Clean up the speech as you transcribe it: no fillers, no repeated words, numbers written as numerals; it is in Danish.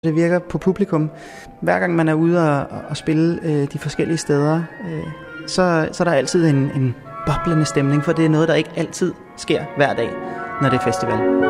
Det virker på publikum. Hver gang man er ude og spille de forskellige steder, så er der altid en boblende stemning, for det er noget, der ikke altid sker hver dag, når det er festival.